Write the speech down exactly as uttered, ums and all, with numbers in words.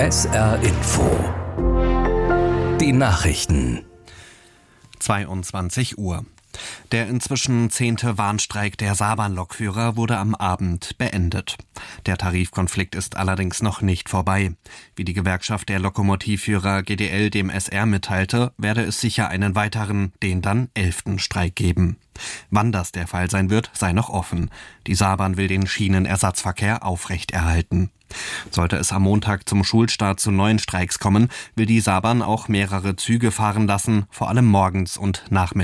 S R Info. Die Nachrichten. zweiundzwanzig Uhr. Der inzwischen zehnte Warnstreik der Saarbahn-Lokführer wurde am Abend beendet. Der Tarifkonflikt ist allerdings noch nicht vorbei. Wie die Gewerkschaft der Lokomotivführer G D L dem S R mitteilte, werde es sicher einen weiteren, den dann elften Streik geben. Wann das der Fall sein wird, sei noch offen. Die Saarbahn will den Schienenersatzverkehr aufrechterhalten. Sollte es am Montag zum Schulstart zu neuen Streiks kommen, will die Saarbahn auch mehrere Züge fahren lassen, vor allem morgens und nachmittags.